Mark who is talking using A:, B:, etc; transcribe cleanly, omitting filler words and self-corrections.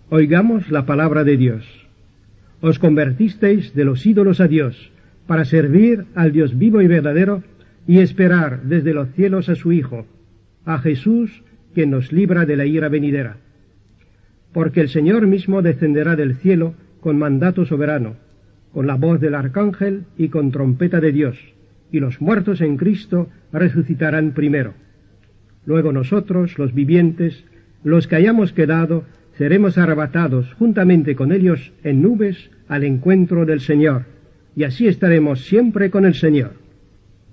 A: Oigamos la palabra de Dios. Os convertisteis de los ídolos a Dios, para servir al Dios vivo y verdadero, y esperar desde los cielos a su Hijo, a Jesús, que nos libra de la ira venidera. Porque el Señor mismo descenderá del cielo con mandato soberano, con la voz del arcángel y con trompeta de Dios, y los muertos en Cristo resucitarán primero. Luego nosotros, los vivientes, los que hayamos quedado, seremos arrebatados juntamente con ellos en nubes al encuentro del Señor, y así estaremos siempre con el Señor.